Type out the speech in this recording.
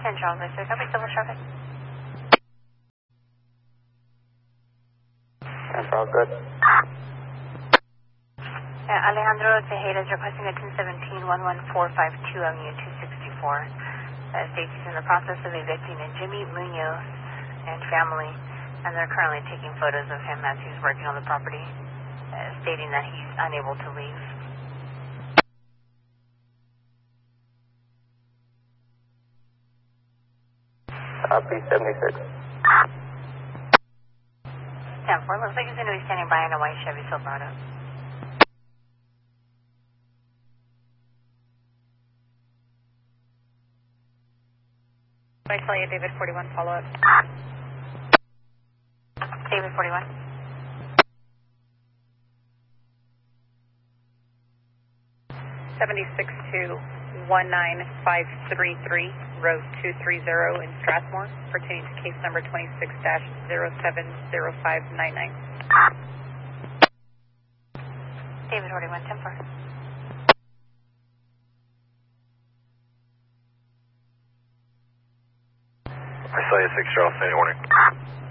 10 Charles, I said, copy civil traffic. 10 Charles, good. Alejandro Tejeda is requesting a 217-11452 Avenue 264. States he's in the process of evicting a Jimmy Munoz and family, and they're currently taking photos of him as he's working on the property, stating that he's unable to leave. P76. 10-4, looks like he's going to be standing by in a white Chevy Silverado. I tell you, David 41, follow up. David 41. (76-2-19533) Road 230 in Strathmore, pertaining to case number 26-070599. David 41, 10-4. I saw you 6 Charles, Sunday morning.